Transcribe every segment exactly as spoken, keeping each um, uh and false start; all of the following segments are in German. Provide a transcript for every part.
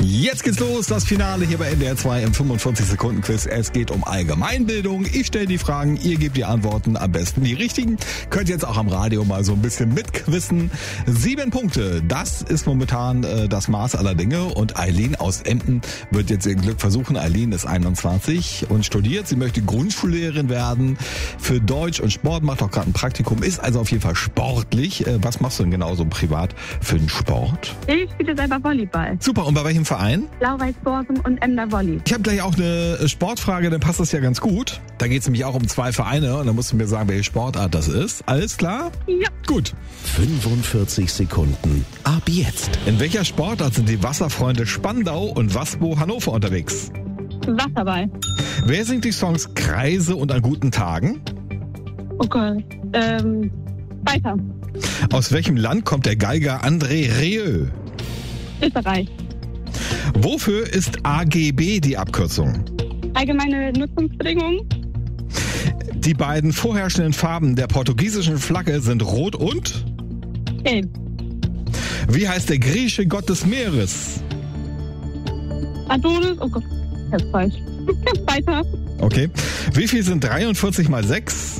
Jetzt geht's los, das Finale hier bei N D R zwei im fünfundvierzig Sekunden Quiz. Es geht um Allgemeinbildung. Ich stelle die Fragen, ihr gebt die Antworten, am besten die richtigen. Könnt jetzt auch am Radio mal so ein bisschen mitquissen. Sieben Punkte, das ist momentan äh, das Maß aller Dinge. Und Eileen aus Emden wird jetzt ihr Glück versuchen. Eileen ist einundzwanzig und studiert. Sie möchte Grundschullehrerin werden für Deutsch und Sport, macht auch gerade ein Praktikum, ist also auf jeden Fall sportlich. Äh, was machst du denn genau so privat für den Sport? Ich spiele selber Volleyball. Super, und bei welchem Verein? Blau-Weiß-Borsen und Emder Volley. Ich habe gleich auch eine Sportfrage, dann passt das ja ganz gut. Da geht es nämlich auch um zwei Vereine und dann musst du mir sagen, welche Sportart das ist. Alles klar? Ja. Gut. fünfundvierzig Sekunden. Ab jetzt. In welcher Sportart sind die Wasserfreunde Spandau und Waspo Hannover unterwegs? Wasserball. Wer singt die Songs Kreise und An guten Tagen? Okay. Ähm, weiter. Aus welchem Land kommt der Geiger André Rieu? Österreich. Wofür ist A G B die Abkürzung? Allgemeine Nutzungsbedingungen. Die beiden vorherrschenden Farben der portugiesischen Flagge sind Rot und? Gelb. Wie heißt der griechische Gott des Meeres? Adonis. Oh Gott, das ist falsch. Weiter. Okay. Wie viel sind dreiundvierzig mal sechs?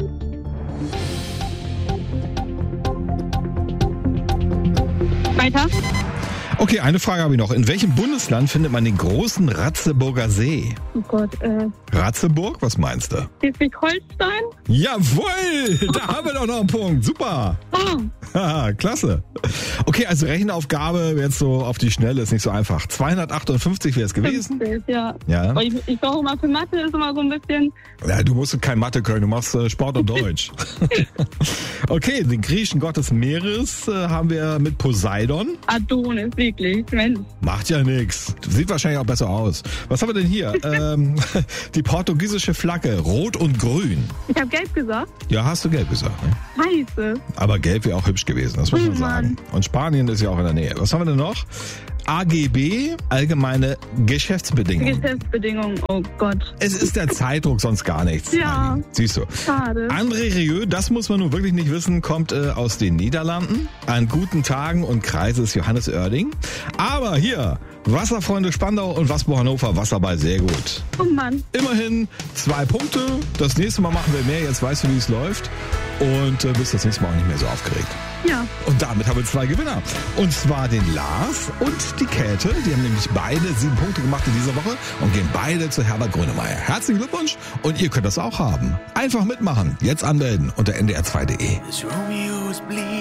Weiter. Okay, eine Frage habe ich noch. In welchem Bundesland findet man den großen Ratzeburger See? Oh Gott, äh. Ratzeburg? Was meinst du? Schleswig-Holstein? Jawohl! Da haben wir doch noch einen Punkt. Super! Oh. Haha, klasse. Okay, also Rechenaufgabe jetzt so auf die Schnelle ist nicht so einfach. zweihundertachtundfünfzig wäre es gewesen. fünfzig, ja. Ja. Aber ich, ich brauche immer für Mathe, ist immer so ein bisschen... Ja, du musst kein Mathe können, du machst äh, Sport und Deutsch. Okay, den griechischen Gott des Meeres äh, haben wir mit Poseidon. Adonis, wirklich. Mensch. Macht ja nix. Sieht wahrscheinlich auch besser aus. Was haben wir denn hier? ähm, die portugiesische Flagge, rot und grün. Ich habe gelb gesagt. Ja, hast du gelb gesagt, ne? Scheiße. Aber gelb wäre auch hübsch gewesen, das muss man Oh, sagen. Mann. Und Spanien ist ja auch in der Nähe. Was haben wir denn noch? A G B, allgemeine Geschäftsbedingungen. Geschäftsbedingungen, oh Gott. Es ist der Zeitdruck, sonst gar nichts. Ja. Siehst du. Schade. André Rieu, das muss man nun wirklich nicht wissen, kommt äh, aus den Niederlanden. An guten Tagen und Kreise ist Johannes Oerding. Aber hier, Wasserfreunde Spandau und Waspo Hannover, Wasserball, sehr gut. Oh Mann. Immerhin zwei Punkte. Das nächste Mal machen wir mehr. Jetzt weißt du, wie es läuft. Und äh, bist das nächste Mal auch nicht mehr so aufgeregt. Ja. Und damit haben wir zwei Gewinner. Und zwar den Lars und die Käthe. Die haben nämlich beide sieben Punkte gemacht in dieser Woche und gehen beide zu Herbert Grönemeyer. Herzlichen Glückwunsch und ihr könnt das auch haben. Einfach mitmachen. Jetzt anmelden unter n d r zwei punkt d e.